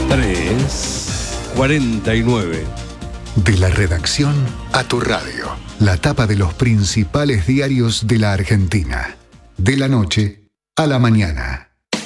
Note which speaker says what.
Speaker 1: 3:49.
Speaker 2: De la redacción a tu radio. La tapa de los principales diarios de la Argentina. De la noche a la mañana.